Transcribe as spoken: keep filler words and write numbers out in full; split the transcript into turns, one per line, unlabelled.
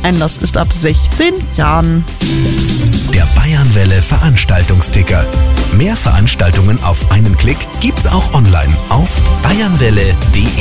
Einlass ist ab sechzehn Jahren.
Der Bayernwelle Veranstaltungsticker. Mehr Veranstaltungen auf einen Klick gibt's auch online auf bayernwelle punkt de.